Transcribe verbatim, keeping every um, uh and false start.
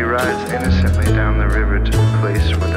rides innocently down the river to the place where